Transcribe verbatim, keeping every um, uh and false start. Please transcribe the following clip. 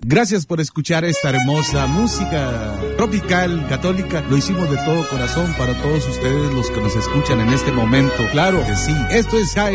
Gracias por escuchar esta hermosa música tropical, católica. Lo hicimos de todo corazón para todos ustedes los que nos escuchan en este momento. Claro que sí. Esto es K